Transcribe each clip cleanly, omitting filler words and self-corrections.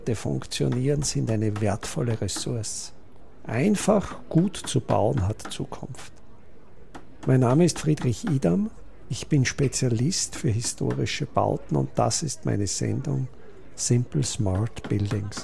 die funktionieren, sind eine wertvolle Ressource. Einfach gut zu bauen hat Zukunft. Mein Name ist Friedrich Idam. Ich bin Spezialist für historische Bauten und das ist meine Sendung Simple Smart Buildings.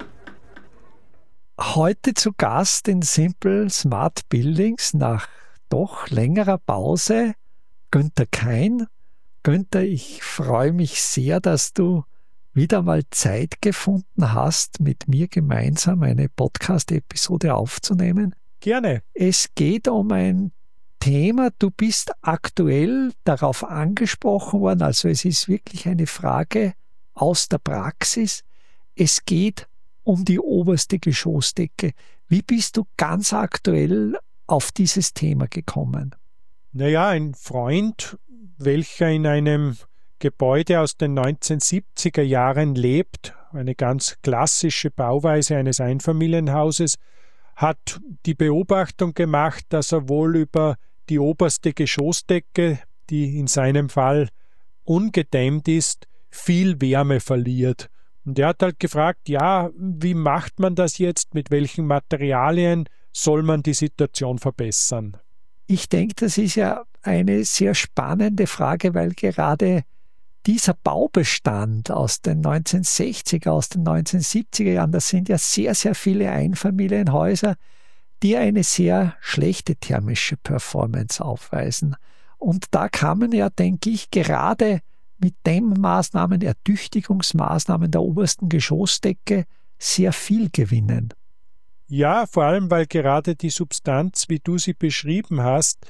Heute zu Gast in Simple Smart Buildings nach doch längerer Pause Günther Kein. Günther, ich freue mich sehr, dass du wieder mal Zeit gefunden hast, mit mir gemeinsam eine Podcast-Episode aufzunehmen. Gerne. Es geht um ein Thema, du bist aktuell darauf angesprochen worden, also es ist wirklich eine Frage aus der Praxis. Es geht um die oberste Geschossdecke. Wie bist du ganz aktuell auf dieses Thema gekommen? Naja, ein Freund, welcher in einem Gebäude aus den 1970er Jahren lebt, eine ganz klassische Bauweise eines Einfamilienhauses, hat die Beobachtung gemacht, dass er wohl über die oberste Geschossdecke, die in seinem Fall ungedämmt ist, viel Wärme verliert. Und er hat halt gefragt, ja, wie macht man das jetzt, mit welchen Materialien soll man die Situation verbessern? Ich denke, das ist ja eine sehr spannende Frage, weil gerade dieser Baubestand aus den 1960er, aus den 1970er Jahren, das sind ja sehr, sehr viele Einfamilienhäuser, die eine sehr schlechte thermische Performance aufweisen. Und da kann man ja, denke ich, gerade mit Dämmmaßnahmen, Ertüchtigungsmaßnahmen der obersten Geschossdecke sehr viel gewinnen. Ja, vor allem, weil gerade die Substanz, wie du sie beschrieben hast,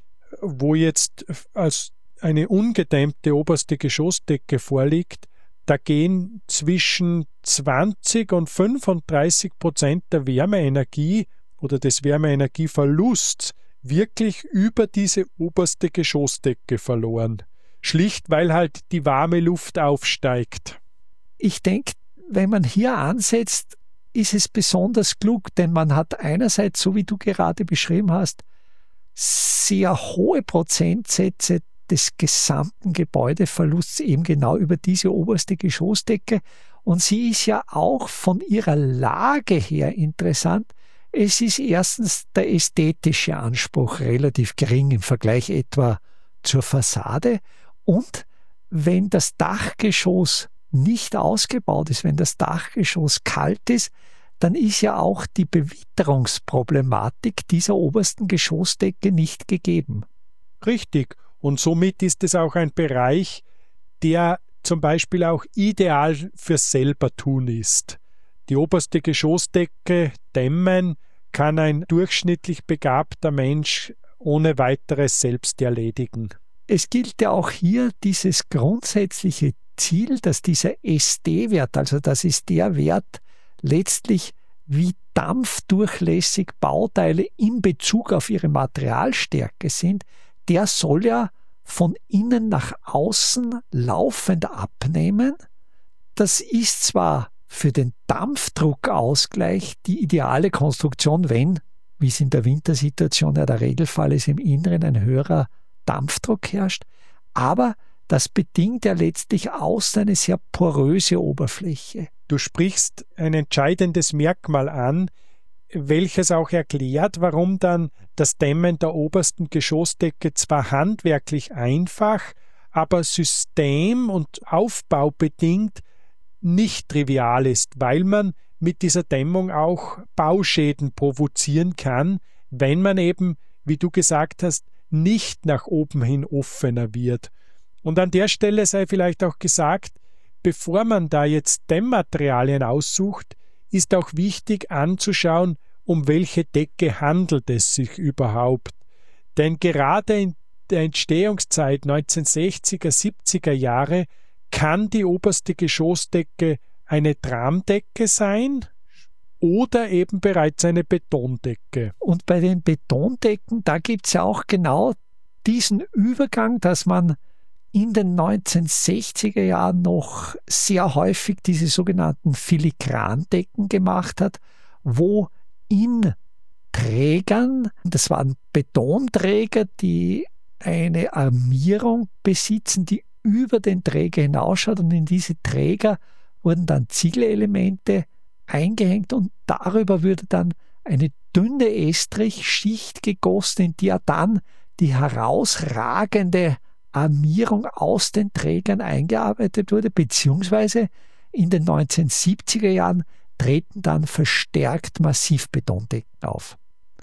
wo jetzt als eine ungedämmte oberste Geschossdecke vorliegt, da gehen zwischen 20 und 35% der Wärmeenergie oder des Wärmeenergieverlusts wirklich über diese oberste Geschossdecke verloren. Schlicht, weil halt die warme Luft aufsteigt. Ich denke, wenn man hier ansetzt, ist es besonders klug, denn man hat einerseits, so wie du gerade beschrieben hast, sehr hohe Prozentsätze des gesamten Gebäudeverlusts eben genau über diese oberste Geschossdecke. Und sie ist ja auch von ihrer Lage her interessant. Es ist erstens der ästhetische Anspruch relativ gering im Vergleich etwa zur Fassade. Und wenn das Dachgeschoss nicht ausgebaut ist, wenn das Dachgeschoss kalt ist, dann ist ja auch die Bewitterungsproblematik dieser obersten Geschossdecke nicht gegeben. Richtig. Und somit ist es auch ein Bereich, der zum Beispiel auch ideal fürs Selbertun ist. Die oberste Geschossdecke dämmen kann ein durchschnittlich begabter Mensch ohne weiteres selbst erledigen. Es gilt ja auch hier dieses grundsätzliche Ziel, dass dieser SD-Wert, also das ist der Wert letztlich, wie dampfdurchlässig Bauteile in Bezug auf ihre Materialstärke sind, der soll ja von innen nach außen laufend abnehmen. Das ist zwar für den Dampfdruckausgleich die ideale Konstruktion, wenn, wie es in der Wintersituation ja der Regelfall ist, im Inneren ein höherer Dampfdruck herrscht, aber das bedingt ja letztlich außen eine sehr poröse Oberfläche. Du sprichst ein entscheidendes Merkmal an, welches auch erklärt, warum dann das Dämmen der obersten Geschossdecke zwar handwerklich einfach, aber system- und aufbaubedingt nicht trivial ist, weil man mit dieser Dämmung auch Bauschäden provozieren kann, wenn man eben, wie du gesagt hast, nicht nach oben hin offener wird. Und an der Stelle sei vielleicht auch gesagt, bevor man da jetzt Dämmmaterialien aussucht, ist auch wichtig anzuschauen, um welche Decke handelt es sich überhaupt. Denn gerade in der Entstehungszeit 1960er, 70er Jahre kann die oberste Geschossdecke eine Tramdecke sein oder eben bereits eine Betondecke. Und bei den Betondecken, da gibt es ja auch genau diesen Übergang, dass man in den 1960er Jahren noch sehr häufig diese sogenannten Filigrandecken gemacht hat, wo in Trägern, das waren Betonträger, die eine Armierung besitzen, die über den Träger hinausschaut, und in diese Träger wurden dann Ziegelelemente eingehängt und darüber würde dann eine dünne Estrichschicht gegossen, in die dann die herausragende Armierung aus den Trägern eingearbeitet wurde, beziehungsweise in den 1970er Jahren treten dann verstärkt Massivbetondecken auf.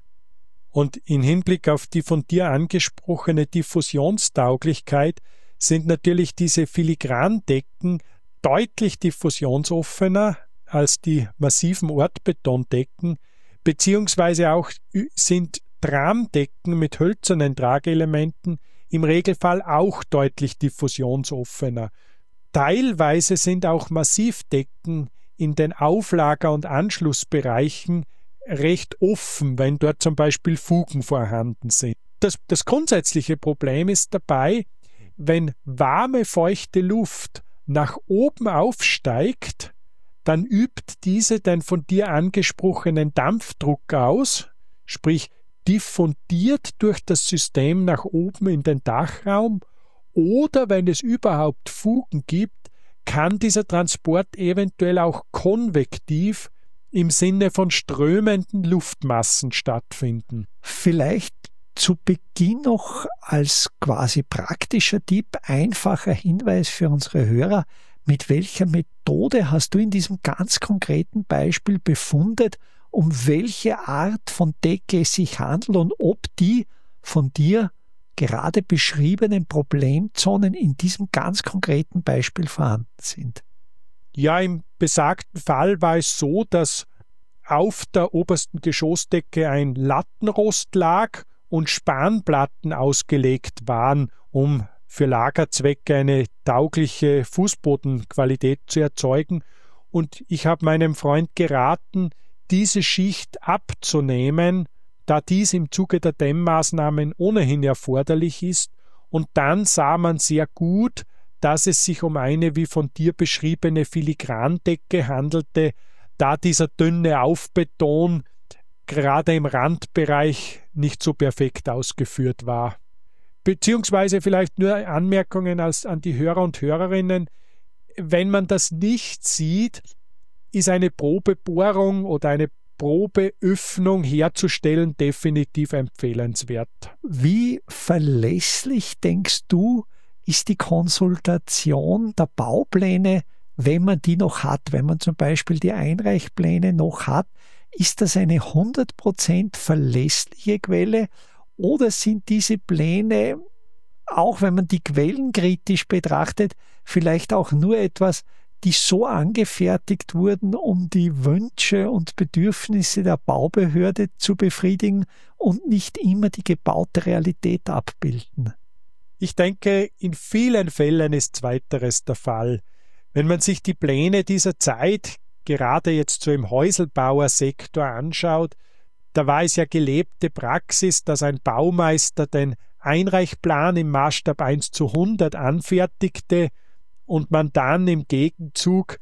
Und im Hinblick auf die von dir angesprochene Diffusionstauglichkeit sind natürlich diese Filigrandecken deutlich diffusionsoffener als die massiven Ortbetondecken, beziehungsweise auch sind Tramdecken mit hölzernen Trageelementen im Regelfall auch deutlich diffusionsoffener. Teilweise sind auch Massivdecken in den Auflager- und Anschlussbereichen recht offen, wenn dort zum Beispiel Fugen vorhanden sind. Das grundsätzliche Problem ist dabei, wenn warme, feuchte Luft nach oben aufsteigt, dann übt diese den von dir angesprochenen Dampfdruck aus, sprich diffundiert durch das System nach oben in den Dachraum, oder wenn es überhaupt Fugen gibt, kann dieser Transport eventuell auch konvektiv im Sinne von strömenden Luftmassen stattfinden. Vielleicht zu Beginn noch als quasi praktischer Tipp, einfacher Hinweis für unsere Hörer: Mit welcher Methode hast du in diesem ganz konkreten Beispiel befunden, um welche Art von Decke es sich handelt und ob die von dir gerade beschriebenen Problemzonen in diesem ganz konkreten Beispiel vorhanden sind? Ja, im besagten Fall war es so, dass auf der obersten Geschossdecke ein Lattenrost lag und Spanplatten ausgelegt waren, um für Lagerzwecke eine taugliche Fußbodenqualität zu erzeugen. Und ich habe meinem Freund geraten, diese Schicht abzunehmen, da dies im Zuge der Dämmmaßnahmen ohnehin erforderlich ist. Und dann sah man sehr gut, dass es sich um eine wie von dir beschriebene Filigrandecke handelte, da dieser dünne Aufbeton gerade im Randbereich nicht so perfekt ausgeführt war. Beziehungsweise vielleicht nur Anmerkungen an die Hörer und Hörerinnen: Wenn man das nicht sieht, ist eine Probebohrung oder eine Probeöffnung herzustellen definitiv empfehlenswert. Wie verlässlich, denkst du, ist die Konsultation der Baupläne, wenn man die noch hat? Wenn man zum Beispiel die Einreichpläne noch hat, ist das eine 100% verlässliche Quelle? Oder sind diese Pläne, auch wenn man die Quellen kritisch betrachtet, vielleicht auch nur etwas, die so angefertigt wurden, um die Wünsche und Bedürfnisse der Baubehörde zu befriedigen und nicht immer die gebaute Realität abbilden? Ich denke, in vielen Fällen ist Zweiteres der Fall. Wenn man sich die Pläne dieser Zeit, gerade jetzt so im Häuselbauersektor anschaut, da war es ja gelebte Praxis, dass ein Baumeister den Einreichplan im Maßstab 1:100 anfertigte und man dann im Gegenzug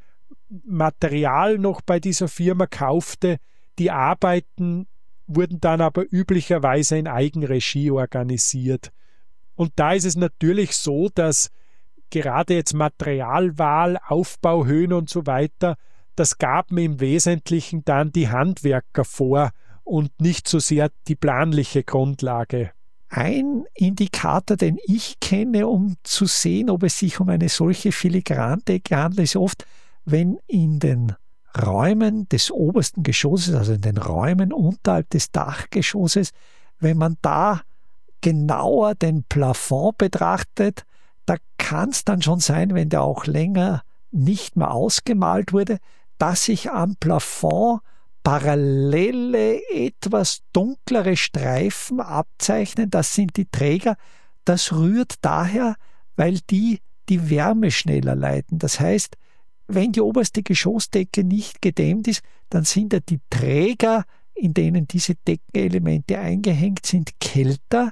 Material noch bei dieser Firma kaufte. Die Arbeiten wurden dann aber üblicherweise in Eigenregie organisiert. Und da ist es natürlich so, dass gerade jetzt Materialwahl, Aufbauhöhen und so weiter, das gaben im Wesentlichen dann die Handwerker vor und nicht so sehr die planliche Grundlage. Ein Indikator, den ich kenne, um zu sehen, ob es sich um eine solche Filigrandecke handelt, ist oft, wenn in den Räumen des obersten Geschosses, also in den Räumen unterhalb des Dachgeschosses, wenn man da genauer den Plafond betrachtet, da kann es dann schon sein, wenn der auch länger nicht mehr ausgemalt wurde, dass sich am Plafond parallele, etwas dunklere Streifen abzeichnen. Das sind die Träger. Das rührt daher, weil die Wärme schneller leiten. Das heißt, wenn die oberste Geschossdecke nicht gedämmt ist, dann sind ja die Träger, in denen diese Deckenelemente eingehängt sind, kälter.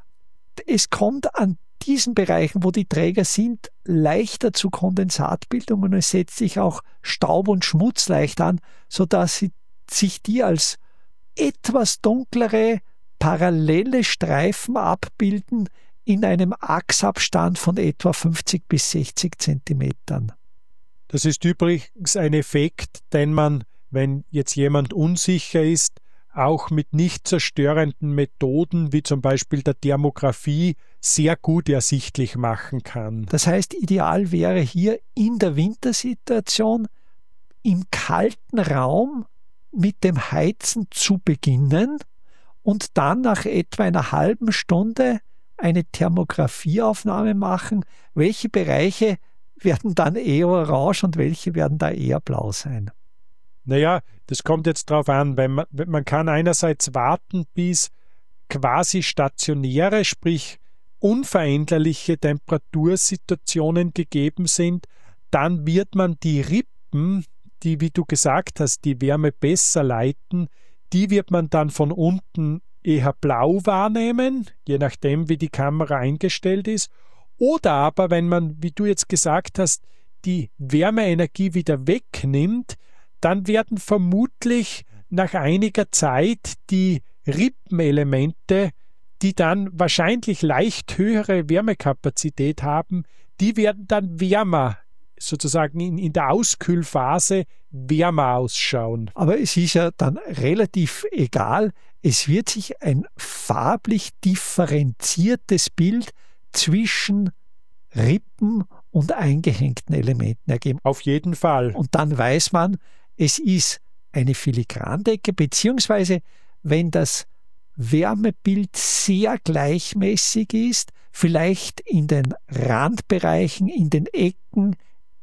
Es kommt an diesen Bereichen, wo die Träger sind, leichter zu Kondensatbildung und es setzt sich auch Staub und Schmutz leicht an, sodass sich die als etwas dunklere, parallele Streifen abbilden in einem Achsabstand von etwa 50 bis 60 Zentimetern. Das ist übrigens ein Effekt, den man, wenn jetzt jemand unsicher ist, auch mit nicht zerstörenden Methoden wie zum Beispiel der Thermographie sehr gut ersichtlich machen kann. Das heißt, ideal wäre hier in der Wintersituation im kalten Raum mit dem Heizen zu beginnen und dann nach etwa einer halben Stunde eine Thermografieaufnahme machen. Welche Bereiche werden dann eher orange und welche werden da eher blau sein? Naja, das kommt jetzt drauf an, weil man kann einerseits warten, bis quasi stationäre, sprich unveränderliche Temperatursituationen gegeben sind, dann wird man die Rippen, die, wie du gesagt hast, die Wärme besser leiten, die wird man dann von unten eher blau wahrnehmen, je nachdem, wie die Kamera eingestellt ist. Oder aber, wenn man, wie du jetzt gesagt hast, die Wärmeenergie wieder wegnimmt, dann werden vermutlich nach einiger Zeit die Rippenelemente, die dann wahrscheinlich leicht höhere Wärmekapazität haben, die werden dann wärmer, sozusagen in der Auskühlphase wärmer ausschauen. Aber es ist ja dann relativ egal, es wird sich ein farblich differenziertes Bild zwischen Rippen und eingehängten Elementen ergeben. Auf jeden Fall. Und dann weiß man, es ist eine Filigrandecke, beziehungsweise wenn das Wärmebild sehr gleichmäßig ist, vielleicht in den Randbereichen, in den Ecken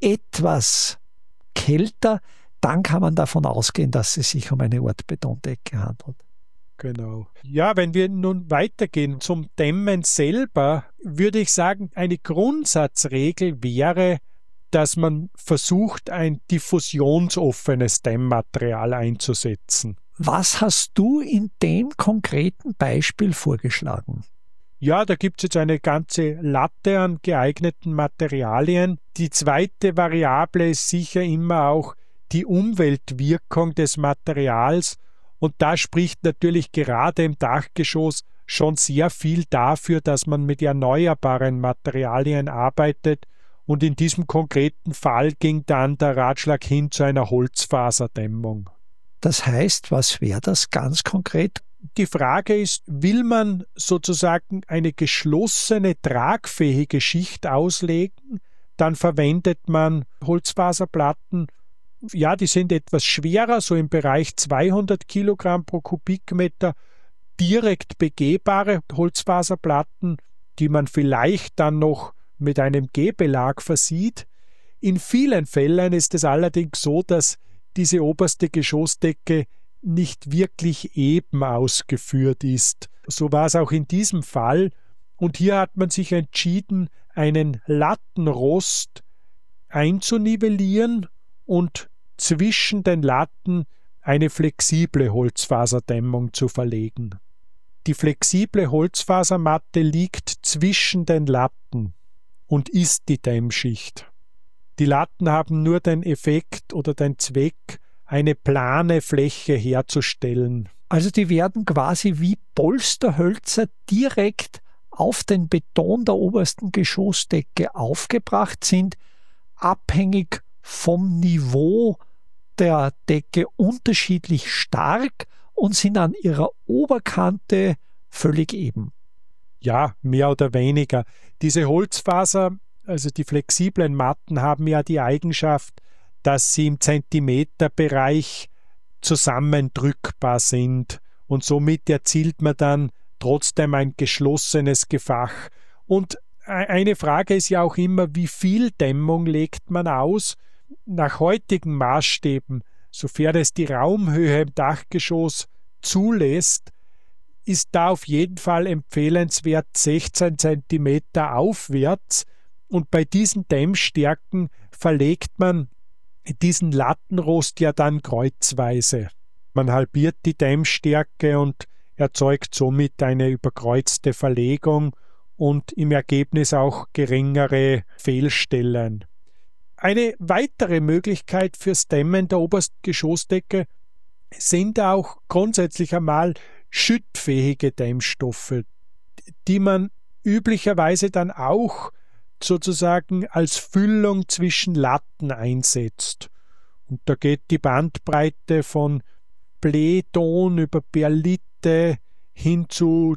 etwas kälter, dann kann man davon ausgehen, dass es sich um eine Ortbetondecke handelt. Genau. Ja, wenn wir nun weitergehen zum Dämmen selber, würde ich sagen, eine Grundsatzregel wäre, dass man versucht, ein diffusionsoffenes Dämmmaterial einzusetzen. Was hast du in dem konkreten Beispiel vorgeschlagen? Ja, da gibt es jetzt eine ganze Latte an geeigneten Materialien. Die zweite Variable ist sicher immer auch die Umweltwirkung des Materials. Und da spricht natürlich gerade im Dachgeschoss schon sehr viel dafür, dass man mit erneuerbaren Materialien arbeitet. Und in diesem konkreten Fall ging dann der Ratschlag hin zu einer Holzfaserdämmung. Das heißt, was wäre das ganz konkret? Die Frage ist, will man sozusagen eine geschlossene, tragfähige Schicht auslegen, dann verwendet man Holzfaserplatten. Ja, die sind etwas schwerer, so im Bereich 200 Kilogramm pro Kubikmeter, direkt begehbare Holzfaserplatten, die man vielleicht dann noch mit einem Gehbelag versieht. In vielen Fällen ist es allerdings so, dass diese oberste Geschossdecke nicht wirklich eben ausgeführt ist. So war es auch in diesem Fall. Und hier hat man sich entschieden, einen Lattenrost einzunivellieren und zwischen den Latten eine flexible Holzfaserdämmung zu verlegen. Die flexible Holzfasermatte liegt zwischen den Latten und ist die Dämmschicht. Die Latten haben nur den Effekt oder den Zweck, eine plane Fläche herzustellen. Also die werden quasi wie Polsterhölzer direkt auf den Beton der obersten Geschossdecke aufgebracht, sind abhängig vom Niveau der Decke unterschiedlich stark und sind an ihrer Oberkante völlig eben. Ja, mehr oder weniger. Diese Holzfaser, also die flexiblen Matten, haben ja die Eigenschaft, dass sie im Zentimeterbereich zusammendrückbar sind und somit erzielt man dann trotzdem ein geschlossenes Gefach. Und eine Frage ist ja auch immer, wie viel Dämmung legt man aus? Nach heutigen Maßstäben, sofern es die Raumhöhe im Dachgeschoss zulässt, ist da auf jeden Fall empfehlenswert 16 cm aufwärts, und bei diesen Dämmstärken verlegt man diesen Lattenrost ja dann kreuzweise. Man halbiert die Dämmstärke und erzeugt somit eine überkreuzte Verlegung und im Ergebnis auch geringere Fehlstellen. Eine weitere Möglichkeit fürs Dämmen der obersten Geschossdecke sind auch grundsätzlich einmal schüttfähige Dämmstoffe, die man üblicherweise dann auch sozusagen als Füllung zwischen Latten einsetzt. Und da geht die Bandbreite von Bleton über Perlite hin zu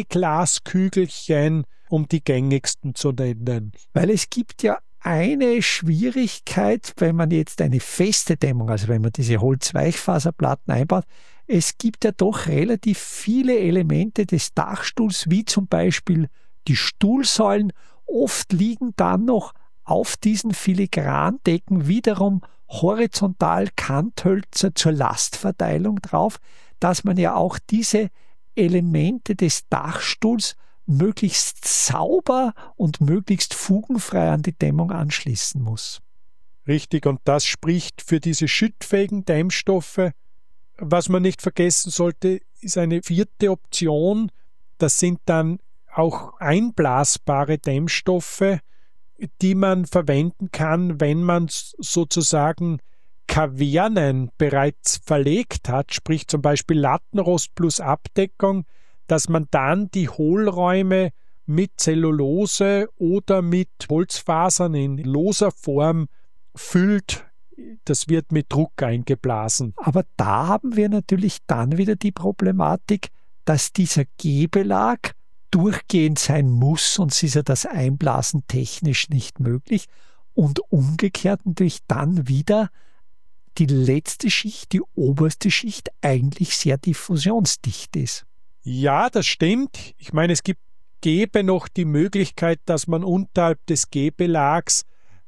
Bleeglaskügelchen, um die gängigsten zu nennen. Weil es gibt ja eine Schwierigkeit, wenn man jetzt eine feste Dämmung, also wenn man diese Holzweichfaserplatten einbaut, es gibt ja doch relativ viele Elemente des Dachstuhls, wie zum Beispiel die Stuhlsäulen. Oft liegen dann noch auf diesen Filigrandecken wiederum horizontal Kanthölzer zur Lastverteilung drauf, dass man ja auch diese Elemente des Dachstuhls möglichst sauber und möglichst fugenfrei an die Dämmung anschließen muss. Richtig, und das spricht für diese schüttfähigen Dämmstoffe. Was man nicht vergessen sollte, ist eine vierte Option. Das sind dann auch einblasbare Dämmstoffe, die man verwenden kann, wenn man sozusagen Kavernen bereits verlegt hat, sprich zum Beispiel Lattenrost plus Abdeckung, dass man dann die Hohlräume mit Zellulose oder mit Holzfasern in loser Form füllt. Das wird mit Druck eingeblasen. Aber da haben wir natürlich dann wieder die Problematik, dass dieser Gehbelag durchgehend sein muss, sonst ist ja das Einblasen technisch nicht möglich. Und umgekehrt natürlich dann wieder die letzte Schicht, die oberste Schicht, eigentlich sehr diffusionsdicht ist. Ja, das stimmt. Ich meine, es gäbe noch die Möglichkeit, dass man unterhalb des Gehbelags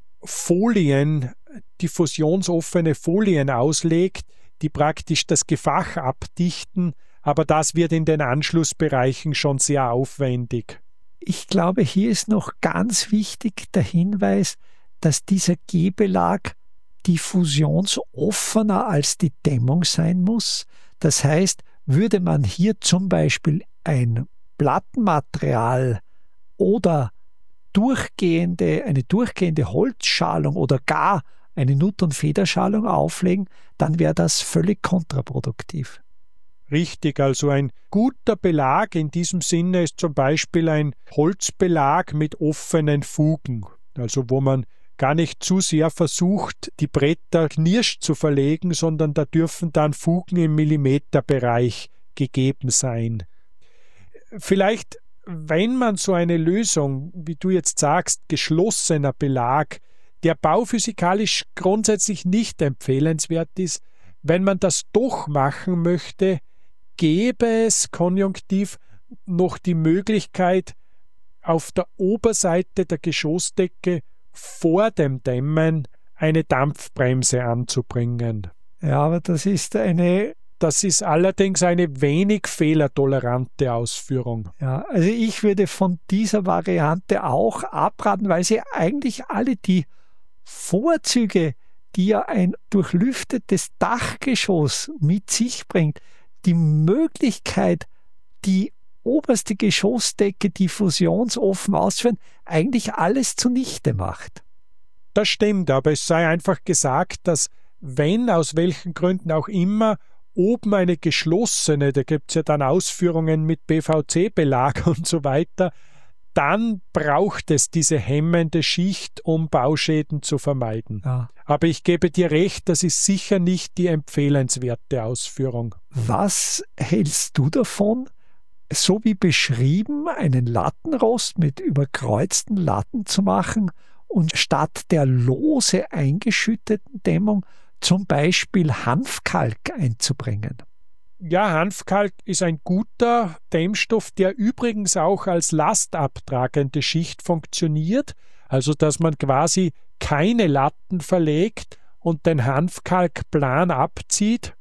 Folien, diffusionsoffene Folien auslegt, die praktisch das Gefach abdichten, aber das wird in den Anschlussbereichen schon sehr aufwendig. Ich glaube, hier ist noch ganz wichtig der Hinweis, dass dieser Gehbelag diffusionsoffener als die Dämmung sein muss. Das heißt, würde man hier zum Beispiel ein Plattenmaterial oder eine durchgehende Holzschalung oder gar eine Nutt- und Federschalung auflegen, dann wäre das völlig kontraproduktiv. Richtig, also ein guter Belag in diesem Sinne ist zum Beispiel ein Holzbelag mit offenen Fugen, also wo man gar nicht zu sehr versucht, die Bretter knirsch zu verlegen, sondern da dürfen dann Fugen im Millimeterbereich gegeben sein. Vielleicht, wenn man so eine Lösung, wie du jetzt sagst, geschlossener Belag, der bauphysikalisch grundsätzlich nicht empfehlenswert ist, wenn man das doch machen möchte, gäbe es konjunktiv noch die Möglichkeit, auf der Oberseite der Geschossdecke vor dem Dämmen eine Dampfbremse anzubringen. Ja, aber das ist allerdings eine wenig fehlertolerante Ausführung. Ja, also ich würde von dieser Variante auch abraten, weil sie eigentlich alle die Vorzüge, die ja ein durchlüftetes Dachgeschoss mit sich bringt, die Möglichkeit, die oberste Geschossdecke diffusionsoffen auszuführen, eigentlich alles zunichte macht. Das stimmt, aber es sei einfach gesagt, dass wenn, aus welchen Gründen auch immer, oben eine geschlossene, da gibt es ja dann Ausführungen mit PVC-Belag und so weiter, dann braucht es diese hemmende Schicht, um Bauschäden zu vermeiden. Ja. Aber ich gebe dir recht, das ist sicher nicht die empfehlenswerte Ausführung. Was hältst du davon, so wie beschrieben, einen Lattenrost mit überkreuzten Latten zu machen und statt der lose eingeschütteten Dämmung zum Beispiel Hanfkalk einzubringen? Ja, Hanfkalk ist ein guter Dämmstoff, der übrigens auch als lastabtragende Schicht funktioniert, also dass man quasi keine Latten verlegt und den Hanfkalk plan abzieht.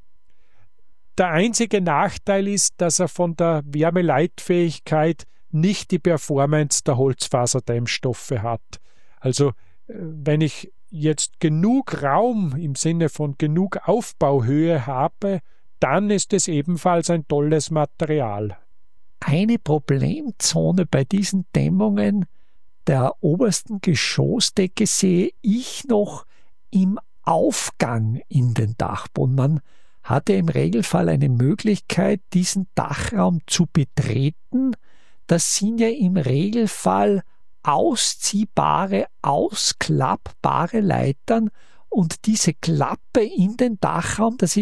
Der einzige Nachteil ist, dass er von der Wärmeleitfähigkeit nicht die Performance der Holzfaserdämmstoffe hat. Also wenn ich jetzt genug Raum im Sinne von genug Aufbauhöhe habe, dann ist es ebenfalls ein tolles Material. Eine Problemzone bei diesen Dämmungen der obersten Geschossdecke sehe ich noch im Aufgang in den Dachboden. Man hatte im Regelfall eine Möglichkeit, diesen Dachraum zu betreten. Das sind ja im Regelfall ausziehbare, ausklappbare Leitern und diese Klappe in den Dachraum, das